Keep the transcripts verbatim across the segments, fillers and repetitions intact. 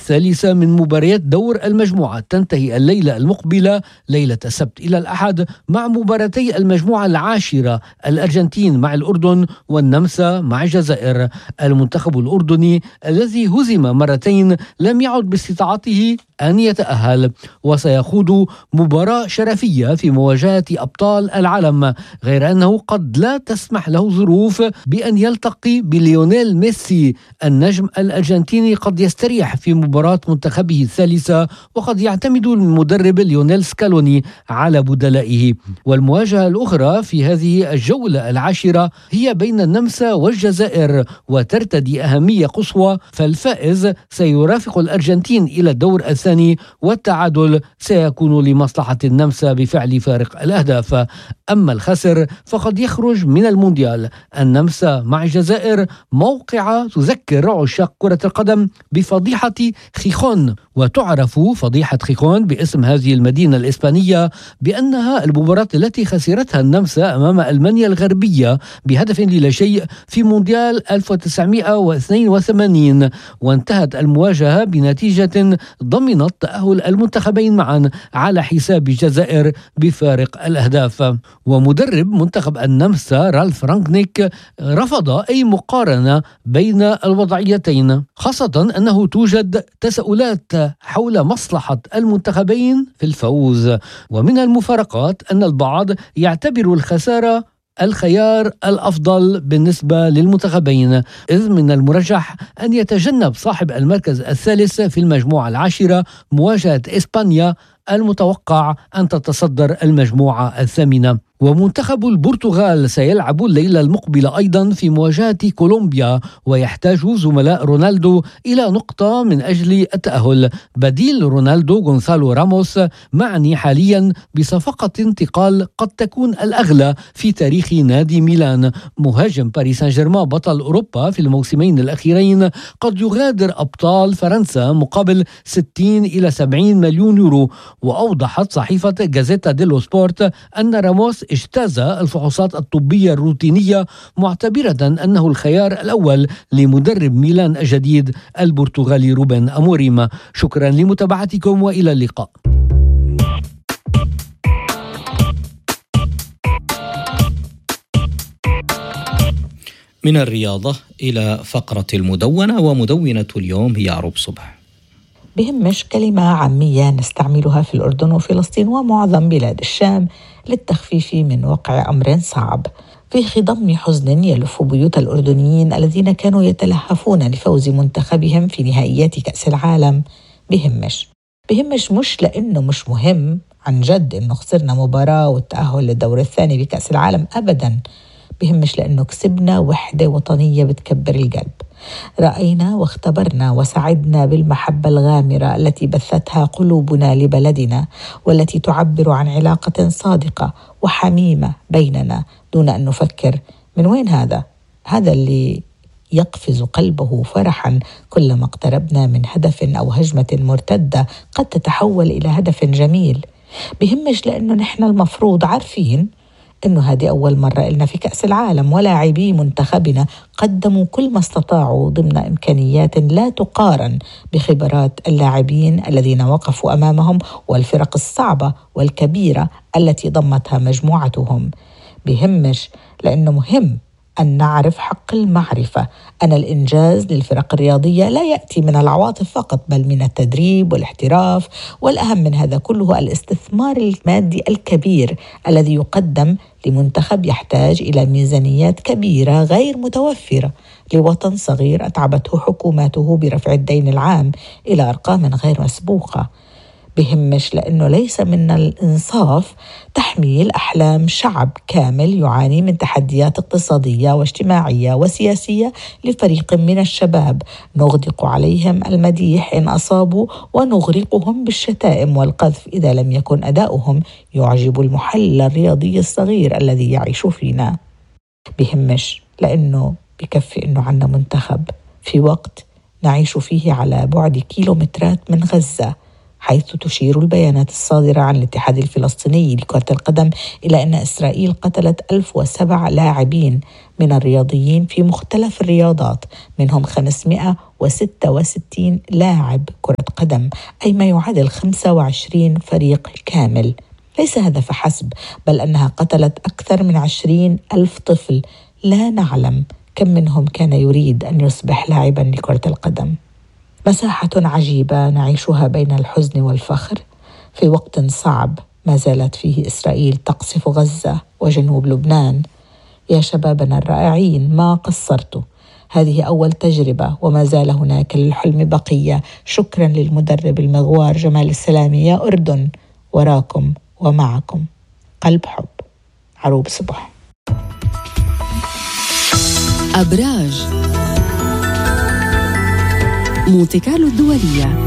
الثالثة من مباريات دور المجموعة تنتهي الليلة المقبلة ليلة السبت إلى الأحد مع مباراتي المجموعة العاشرة، الأرجنتين مع الأردن والنمسا مع الجزائر. المنتخب الأردني الذي هزم مرتين لم يعد باستطاعته أن يتأهل، وسيخوض مباراة شرفية في مواجهة أبطال العالم، غير أنه قد لا تسمح له ظروف بأن يلتقي بليونيل ميسي. النجم الأرجنتيني قد يستريح في مباراة منتخبه الثالثة، وقد يعتمد المدرب ليونيل سكالوني على بدلائه. والمواجهة الأخرى في هذه الجولة العاشرة هي بين النمسا والجزائر، وترتدي أهمية قصوى، فالفائز سيرافق الأرجنتين إلى الدور الثاني، والتعادل سيكون لمصلحة النمسا بفعل فارق الأهداف. أما الخسر فقد يخرج من المونديال. النمسا مع الجزائر موقعة تذكر عشاق كرة القدم بفضيحة خيخون، وتعرف فضيحة خيخون باسم هذه المدينة الإسبانية بأنها المباراة التي خسرتها النمسا أمام ألمانيا الغربية بهدف لا شيء في مونديال ألف وتسعمائة واثنين وثمانين، وانتهت المواجهة بنتيجة ضمنت تأهل المنتخبين معا على حساب الجزائر بفارق الأهداف. ومدرب منتخب النمسا رالف رانغنيك رفض أي مقارنة بين الوضعيتين، خاصة أنه توجد تساؤلات حول مصلحة المنتخبين في الفوز. ومن المفارقات أن البعض يعتبر الخسارة الخيار الأفضل بالنسبة للمنتخبين، إذ من المرجح أن يتجنب صاحب المركز الثالث في المجموعة العاشرة مواجهة إسبانيا المتوقع أن تتصدر المجموعة الثامنة. ومنتخب البرتغال سيلعب الليلة المقبلة أيضا في مواجهة كولومبيا، ويحتاج زملاء رونالدو إلى نقطة من أجل التأهل. بديل رونالدو غونسالو راموس معني حاليا بصفقة انتقال قد تكون الأغلى في تاريخ نادي ميلان. مهاجم باريس سان جيرمان بطل أوروبا في الموسمين الأخيرين قد يغادر أبطال فرنسا مقابل ستين إلى سبعين مليون يورو. وأوضحت صحيفة جازيتا ديلو سبورت أن راموس اجتاز الفحوصات الطبية الروتينية، معتبرة أنه الخيار الأول لمدرب ميلان الجديد البرتغالي روبن أموريم. شكرا لمتابعتكم وإلى اللقاء. من الرياضة إلى فقرة المدونة، ومدونة اليوم هي عروب صبح. بهمش كلمة عامية نستعملها في الأردن وفلسطين ومعظم بلاد الشام للتخفيف من وقع أمر صعب. في خضم حزن يلف بيوت الأردنيين الذين كانوا يتلهفون لفوز منتخبهم في نهائيات كأس العالم بهمش. بهمش مش لأنه مش مهم عن جد إنه خسرنا مباراة والتأهل للدور الثاني بكأس العالم، أبداً. بهمش لأنه كسبنا وحدة وطنية بتكبر القلب. رأينا واختبرنا وسعدنا بالمحبة الغامرة التي بثتها قلوبنا لبلدنا، والتي تعبر عن علاقة صادقة وحميمة بيننا دون أن نفكر من وين هذا؟ هذا اللي يقفز قلبه فرحا كلما اقتربنا من هدف أو هجمة مرتدة قد تتحول إلى هدف جميل. بهمش لأنه نحن المفروض عارفين إنه هذه أول مرة إلنا في كأس العالم، ولاعبي منتخبنا قدموا كل ما استطاعوا ضمن إمكانيات لا تقارن بخبرات اللاعبين الذين وقفوا أمامهم والفرق الصعبة والكبيرة التي ضمتها مجموعتهم. بهمش لأنه مهم أن نعرف حق المعرفة أن الإنجاز للفرق الرياضية لا يأتي من العواطف فقط، بل من التدريب والاحتراف، والأهم من هذا كله الاستثمار المادي الكبير الذي يقدم لمنتخب يحتاج إلى ميزانيات كبيرة غير متوفرة لوطن صغير أتعبته حكوماته برفع الدين العام إلى أرقام غير مسبوقة. بهمش لأنه ليس من الإنصاف تحميل أحلام شعب كامل يعاني من تحديات اقتصادية واجتماعية وسياسية لفريق من الشباب نغدق عليهم المديح إن أصابوا ونغرقهم بالشتائم والقذف إذا لم يكن أداؤهم يعجب المحلل الرياضي الصغير الذي يعيش فينا. بهمش لأنه بكفي أنه عنا منتخب في وقت نعيش فيه على بعد كيلومترات من غزة، حيث تشير البيانات الصادرة عن الاتحاد الفلسطيني لكرة القدم إلى أن إسرائيل قتلت ألف وسبعة لاعبين من الرياضيين في مختلف الرياضات، منهم خمسمائة وستة وستين لاعب كرة قدم، أي ما يعادل خمسة وعشرين فريق كامل. ليس هذا فحسب، بل أنها قتلت أكثر من عشرين ألف طفل لا نعلم كم منهم كان يريد أن يصبح لاعبا لكرة القدم. مساحة عجيبة نعيشها بين الحزن والفخر في وقت صعب ما زالت فيه إسرائيل تقصف غزة وجنوب لبنان. يا شبابنا الرائعين، ما قصرتوا، هذه أول تجربة وما زال هناك للحلم بقية. شكرا للمدرب المغوار جمال السلامي. يا أردن، وراكم ومعكم. قلب حب. عروب صبح. أبراج مونتي كارلو الدولية.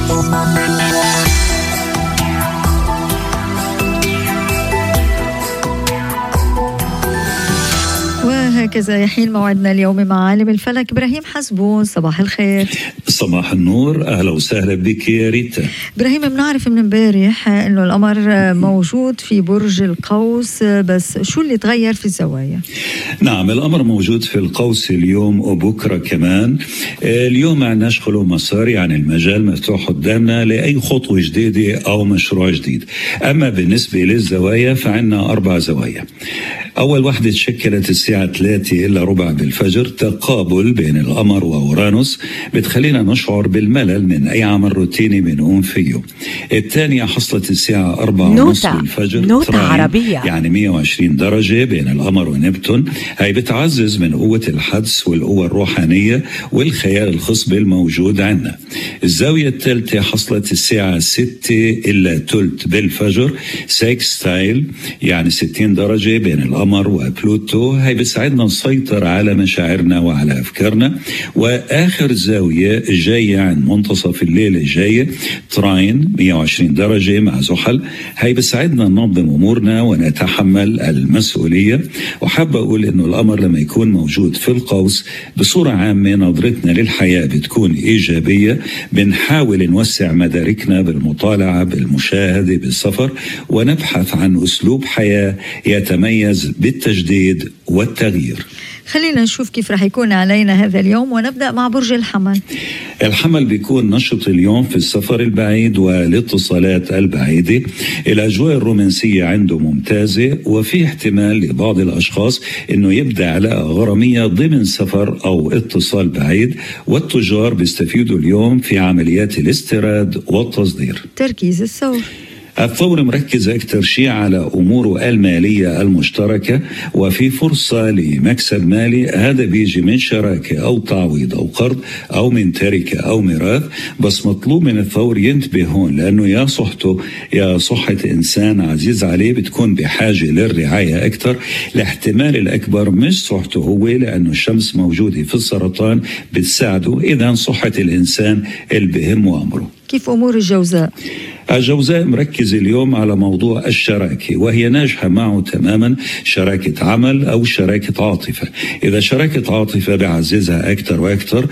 وهكذا يحين موعدنا اليوم مع عالم الفلك إبراهيم حسبون. صباح الخير. صباح النور، أهلا وسهلا بك يا ريتا. إبراهيم، بنعرف من امبارح إنه القمر موجود في برج القوس، بس شو اللي تغير في الزوايا؟ نعم، القمر موجود في القوس اليوم وبكرة كمان. اليوم ما عندناش خلو مسار، يعني المجال مفتوح قدامنا لأي خطوة جديدة أو مشروع جديد. أما بالنسبة للزوايا فعندنا أربع زوايا. أول واحدة تشكلت الساعة ثلاثة إلا ربع بالفجر، تقابل بين القمر وأورانوس بتخلينا نشعر بالملل من أي عمل روتيني بنقوم فيه. الثانية حصلت الساعة أربعة ونص بالفجر، نوتة عربية، يعني مئة وعشرين درجة بين القمر ونبتون. هاي بتعزز من قوة الحدس والقوة الروحانية والخيال الخصبي الموجود عندنا. الزاوية الثالثة حصلت الساعة ستة إلا ثلث بالفجر، سيكستايل، يعني ستين درجة بين القمر وبلوتو. هاي بتساعدنا نسيطر على مشاعرنا وعلى أفكارنا. وآخر زاوية جاية عند منتصف الليلة الجاية، تراين، مئة وعشرين درجة مع زحل. هاي بتساعدنا ننظم أمورنا ونتحمل المسؤولية. وحابة أقول إنه القمر لما يكون موجود في القوس بصورة عامة نظرتنا للحياة بتكون إيجابية. بنحاول نوسع مداركنا بالمطالعة، بالمشاهدة، بالسفر، ونبحث عن أسلوب حياة يتميز بالتجديد والتغيير. خلينا نشوف كيف رح يكون علينا هذا اليوم، ونبدأ مع برج الحمل. الحمل بيكون نشط اليوم في السفر البعيد والاتصالات البعيدة. الأجواء الرومانسية عنده ممتازة، وفي احتمال لبعض الأشخاص أنه يبدأ علاقة غرامية ضمن سفر أو اتصال بعيد. والتجار بيستفيدوا اليوم في عمليات الاستيراد والتصدير. تركيز الثور. الثور مركز أكثر شيء على أموره المالية المشتركة، وفي فرصة لمكسب مالي. هذا بيجي من شراكة أو تعويض أو قرض أو من تركة أو ميراث. بس مطلوب من الثور ينتبه هون، لأنه يا صحته يا صحة إنسان عزيز عليه بتكون بحاجة للرعاية أكثر. الاحتمال الأكبر مش صحته هو، لأنه الشمس موجودة في السرطان بتساعده. إذن صحة الإنسان اللي بهمه أمره. كيف أمور الجوزاء؟ الجوزاء مركز اليوم على موضوع الشراكة، وهي ناجحة معه تماما. شراكة عمل أو شراكة عاطفة. إذا شراكة عاطفة بعززها أكثر وأكثر.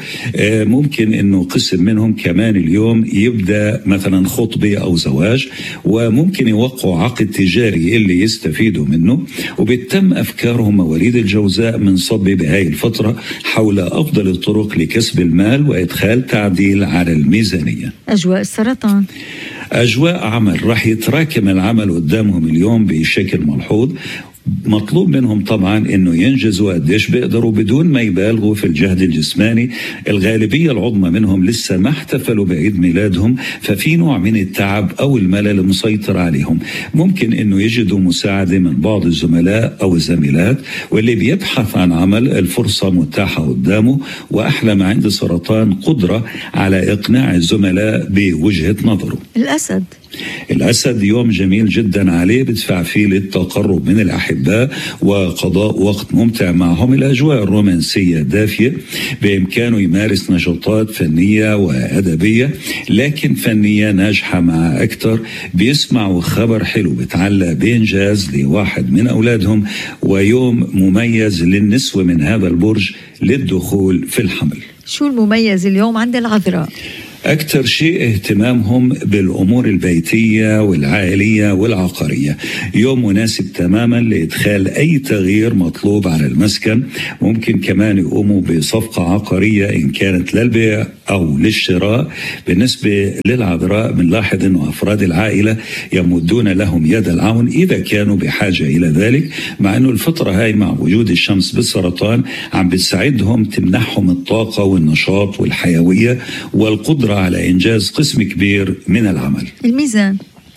ممكن أنه قسم منهم كمان اليوم يبدأ مثلا خطبة أو زواج، وممكن يوقعوا عقد تجاري اللي يستفيدوا منه. وبتم أفكارهم مواليد الجوزاء من صب بهاي الفترة حول أفضل الطرق لكسب المال وإدخال تعديل على الميزانية. أجواء السرطان. أجواء عمل، رح يتراكم العمل قدامهم اليوم بشكل ملحوظ. مطلوب منهم طبعا انه ينجزوا قديش بيقدروا بدون ما يبالغوا في الجهد الجسماني. الغالبية العظمى منهم لسه ما احتفلوا بعيد ميلادهم، ففي نوع من التعب او الملل مسيطر عليهم. ممكن انه يجدوا مساعدة من بعض الزملاء او الزميلات. واللي بيبحث عن عمل الفرصة متاحة قدامه. واحلى ما عند سرطان قدرة على اقناع الزملاء بوجهة نظره. الأسد. الأسد يوم جميل جدا عليه، بدفع فيه للتقرب من الأحباء وقضاء وقت ممتع معهم. الأجواء الرومانسية دافية، بإمكانه يمارس نشاطات فنية وأدبية، لكن فنية ناجحة مع أكثر. بيسمعوا خبر حلو بتعلق بإنجاز لواحد من أولادهم. ويوم مميز للنسوة من هذا البرج للدخول في الحمل. شو المميز اليوم عند العذراء؟ أكثر شيء اهتمامهم بالأمور البيتية والعائلية والعقارية. يوم مناسب تماما لإدخال أي تغيير مطلوب على المسكن. ممكن كمان يقوموا بصفقة عقارية إن كانت للبيع أو للشراء. بالنسبة للعذراء بنلاحظ أنه أفراد العائلة يمدون لهم يد العون إذا كانوا بحاجة إلى ذلك، مع أنه الفترة هاي مع وجود الشمس بالسرطان عم بتساعدهم تمنحهم الطاقة والنشاط والحيوية والقدرة على إنجاز قسم كبير من العمل. الميزان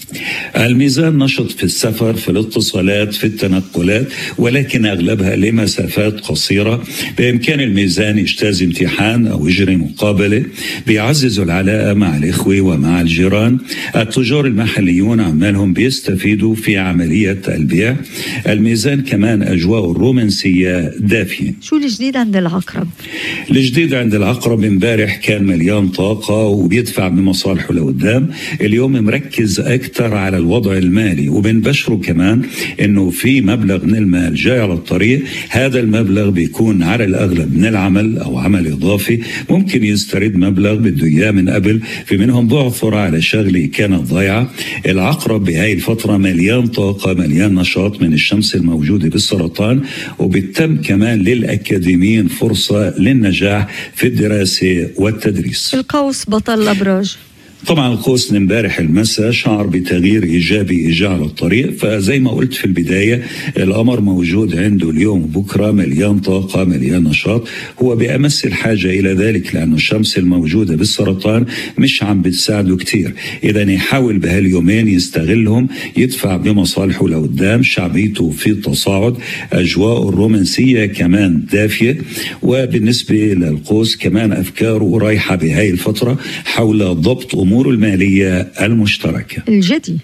الميزان نشط في السفر، في الاتصالات، في التنقلات، ولكن أغلبها لمسافات قصيرة. بإمكان الميزان يجتاز امتحان أو يجري مقابلة. بيعززوا العلاقة مع الإخوة ومع الجيران. التجار المحليون عمالهم بيستفيدوا في عملية البيع. الميزان كمان أجواء الرومانسية دافية. شو الجديد عند العقرب؟ الجديد عند العقرب امبارح كان مليان طاقة وبيدفع بمصالحه لقدام. اليوم مركز أكثر على الوضع المالي، وبنبشره كمان انه في مبلغ من المال جاي على الطريق. هذا المبلغ بيكون على الاغلب من العمل او عمل اضافي. ممكن يسترد مبلغ بده اياه من قبل، في منهم بعثر على شغله كانت ضايعه. العقرب بهاي الفتره مليان طاقه، مليان نشاط من الشمس الموجوده بالسرطان، وبتم كمان للاكاديميين فرصه للنجاح في الدراسه والتدريس. القوس بطل الابراج. طبعا القوس امبارح المساء شعر بتغيير ايجابي اجى على الطريق. فزي ما قلت في البدايه القمر موجود عنده اليوم وبكره، مليان طاقه، مليان نشاط. هو بامس الحاجه الى ذلك لانه الشمس الموجوده بالسرطان مش عم بتساعده كتير. اذا يحاول بهاليومين يستغلهم، يدفع بمصالحه لقدام. شعبيته في تصاعد، اجواء الرومانسيه كمان دافيه. وبالنسبه للقوس كمان افكاره رايحه بهاي الفتره حول ضبط امور المالية المشتركة. الجدي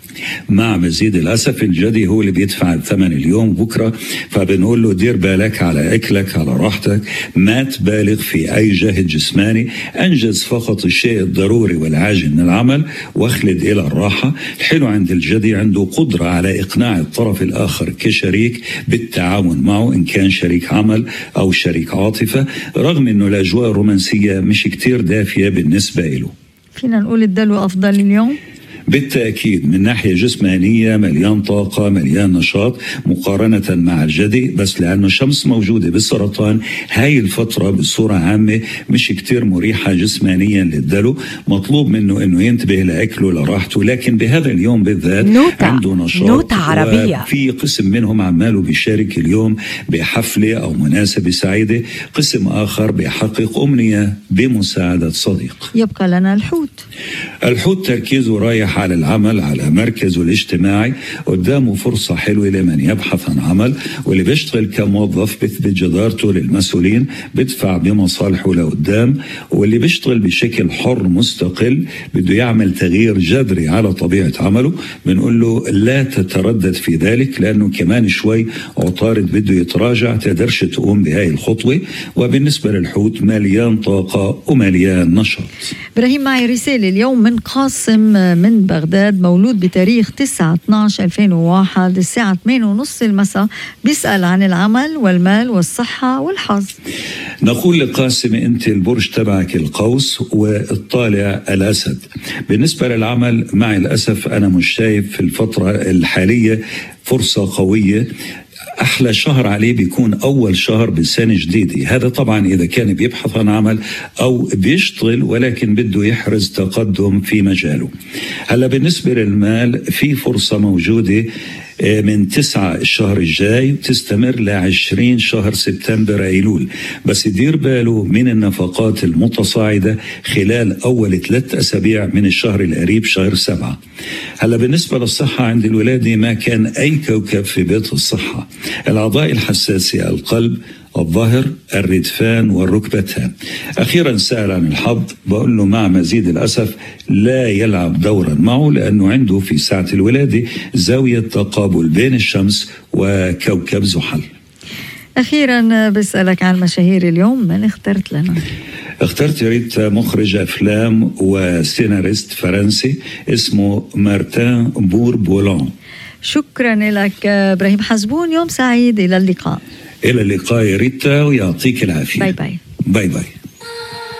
مع مزيد الأسف الجدي هو اللي بيدفع الثمن اليوم بكرة. فبنقول له دير بالك على أكلك، على راحتك، ما تبالغ في أي جهد جسماني. أنجز فقط الشيء الضروري والعاجل من العمل واخلد إلى الراحة. الحلو عند الجدي عنده قدرة على إقناع الطرف الآخر كشريك بالتعاون معه، إن كان شريك عمل أو شريك عاطفة، رغم أنه الأجواء الرومانسية مش كتير دافية بالنسبة له. فينا نقول الدلو أفضل اليوم؟ بالتأكيد من ناحية جسمانية مليان طاقة، مليان نشاط مقارنة مع الجدي. بس لأنه الشمس موجودة بالسرطان هاي الفترة بصورة عامة مش كتير مريحة جسمانيا للدلو. مطلوب منه أنه ينتبه لأكله لراحته. لكن بهذا اليوم بالذات نوتة. عنده نشاط. نوتة عربية. في قسم منهم عماله بيشارك اليوم بحفلة أو مناسبة سعيدة. قسم آخر بيحقق أمنية بمساعدة صديق. يبقى لنا الحوت. الحوت تركيزه رايح على العمل، على مركزه الاجتماعي. قدامه فرصة حلوة لمن يبحث عن عمل، واللي بيشتغل كموظف بيثبت جدارته للمسؤولين، بدفع بمصالحه لقدام. واللي بيشتغل بشكل حر مستقل بده يعمل تغيير جذري على طبيعة عمله، بنقول له لا تتردد في ذلك، لأنه كمان شوي عطارد بده يتراجع، تقدرش تقوم بهاي الخطوة. وبالنسبة للحوت مليان طاقة ومليان نشاط. إبراهيم معي رسالة اليوم من قاسم من بغداد، مولود بتاريخ تسعة اثناشر ألفين وواحد الساعة ثمانية ونص المساء، بيسأل عن العمل والمال والصحة والحظ. نقول لقاسم أنت البرج تبعك القوس والطالع الأسد. بالنسبة للعمل مع الأسف أنا مش شايف في الفترة الحالية فرصة قوية. أحلى شهر عليه بيكون أول شهر بالسنة جديدة. هذا طبعا إذا كان بيبحث عن عمل أو بيشتغل ولكن بده يحرز تقدم في مجاله. هلا بالنسبة للمال في فرصة موجودة من تسعة الشهر الجاي تستمر لعشرين شهر سبتمبر أيلول. بس يدير باله من النفقات المتصاعدة خلال أول ثلاث أسابيع من الشهر القريب شهر سبعة. هلا بالنسبة للصحة عند الولادة ما كان أي كوكب في بيت الصحة. الأعضاء الحساسة القلب، الظهر، الردفان والركبتان. أخيرا سأل عن الحظ، بقول له مع مزيد الأسف لا يلعب دورا معه، لأنه عنده في ساعة الولادة زاوية تقابل بين الشمس وكوكب زحل. أخيرا بسألك عن مشاهير اليوم، من اخترت لنا؟ اخترت ريت مخرج أفلام وسيناريست فرنسي اسمه مارتين بوربولون. شكرا لك إبراهيم حزبون، يوم سعيد، إلى اللقاء. إلى اللقاء يا ريتا ويعطيك العافية. باي باي. باي باي.